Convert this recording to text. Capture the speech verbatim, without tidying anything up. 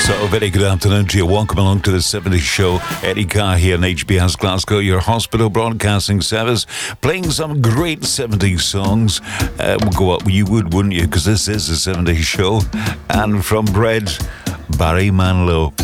So, very good afternoon to you. Welcome along to the seventies show. Eddie Carr here in H B S Glasgow, your hospital broadcasting service, playing some great seventies songs. Uh, we'll go up, you would, wouldn't you? Because this is the seventies show. And from Bread, Barry Manilow.